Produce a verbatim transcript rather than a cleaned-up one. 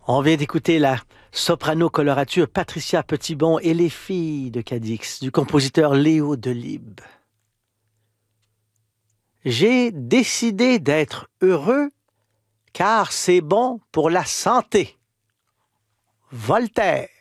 On vient d'écouter la soprano colorature Patricia Petitbon et les filles de Cadix du compositeur Léo Delibes. J'ai décidé d'être heureux car c'est bon pour la santé. Voltaire.